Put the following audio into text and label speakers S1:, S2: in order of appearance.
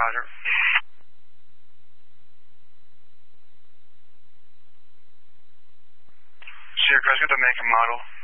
S1: Roger. Sure, can I get the make and model?